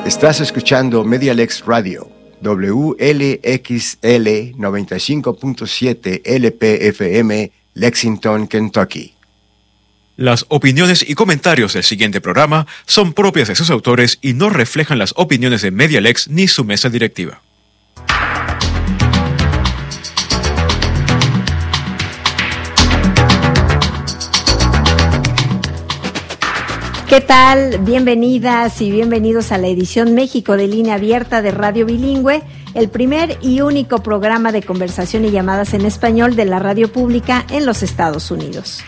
Estás escuchando Medialex Radio, WLXL 95.7 LPFM, Lexington, Kentucky. Las opiniones y comentarios del siguiente programa son propias de sus autores y no reflejan las opiniones de Medialex ni su mesa directiva. ¿Qué tal? Bienvenidas y bienvenidos a la edición México de Línea Abierta de Radio Bilingüe, el primer y único programa de conversación y llamadas en español de la radio pública en los Estados Unidos.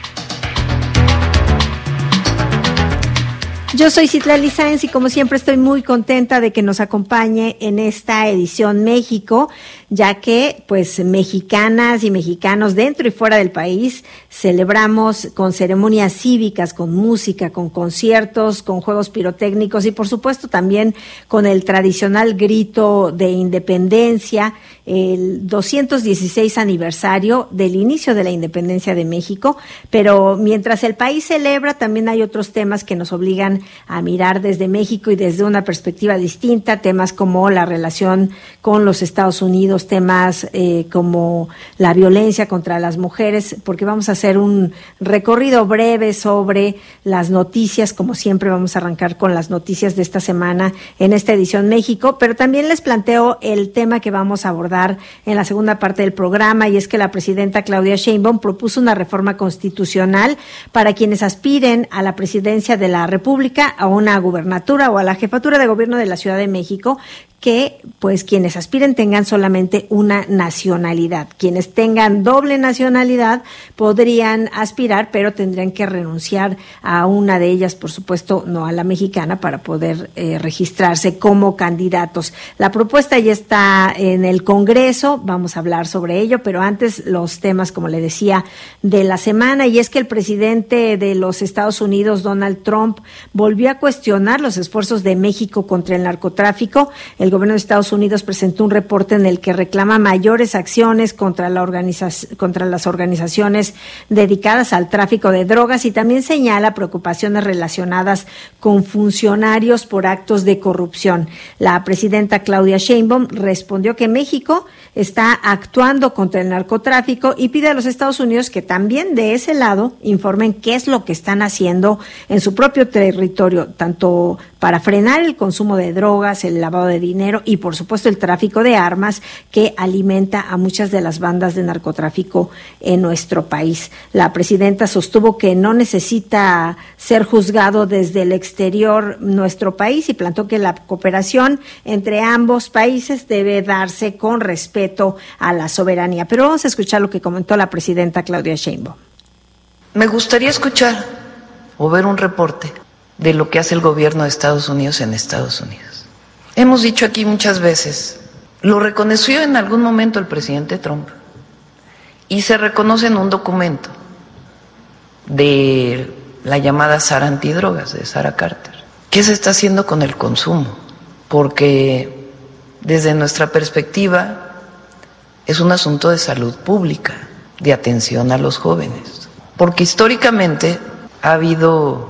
Yo soy Citlali Sáenz y como siempre estoy muy contenta de que nos acompañe en esta edición México, ya que pues mexicanas y mexicanos dentro y fuera del país celebramos con ceremonias cívicas, con música, con conciertos, con juegos pirotécnicos y por supuesto también con el tradicional grito de independencia, el 216 aniversario del inicio de la independencia de México, pero mientras el país celebra también hay otros temas que nos obligan a mirar desde México y desde una perspectiva distinta, temas como la relación con los Estados Unidos, temas como la violencia contra las mujeres, porque vamos a hacer un recorrido breve sobre las noticias, como siempre vamos a arrancar con las noticias de esta semana en esta edición México, pero también les planteo el tema que vamos a abordar en la segunda parte del programa, y es que la presidenta Claudia Sheinbaum propuso una reforma constitucional para quienes aspiren a la presidencia de la República, a una gubernatura o a la jefatura de gobierno de la Ciudad de México, que pues quienes aspiren tengan solamente una nacionalidad. Quienes tengan doble nacionalidad podrían aspirar, pero tendrían que renunciar a una de ellas, por supuesto no a la mexicana, para poder registrarse como candidatos. La propuesta ya está en el Congreso, vamos a hablar sobre ello, pero antes los temas, como le decía, de la semana, y es que el presidente de los Estados Unidos, Donald Trump, volvió a cuestionar los esfuerzos de México contra el narcotráfico. El gobierno de Estados Unidos presentó un reporte en el que reclama mayores acciones contra las organizaciones dedicadas al tráfico de drogas y también señala preocupaciones relacionadas con funcionarios por actos de corrupción. La presidenta Claudia Sheinbaum respondió que México está actuando contra el narcotráfico y pide a los Estados Unidos que también de ese lado informen qué es lo que están haciendo en su propio territorio, tanto para frenar el consumo de drogas, el lavado de dinero y, por supuesto, el tráfico de armas que alimenta a muchas de las bandas de narcotráfico en nuestro país. La presidenta sostuvo que no necesita ser juzgado desde el exterior nuestro país y planteó que la cooperación entre ambos países debe darse con respeto a la soberanía. Pero vamos a escuchar lo que comentó la presidenta Claudia Sheinbaum. Me gustaría escuchar o ver un reporte de lo que hace el gobierno de Estados Unidos en Estados Unidos. Hemos dicho aquí muchas veces, lo reconoció en algún momento el presidente Trump, y se reconoce en un documento de la llamada Sara Antidrogas, de Sara Carter. ¿Qué se está haciendo con el consumo? Porque desde nuestra perspectiva es un asunto de salud pública, de atención a los jóvenes, porque históricamente ha habido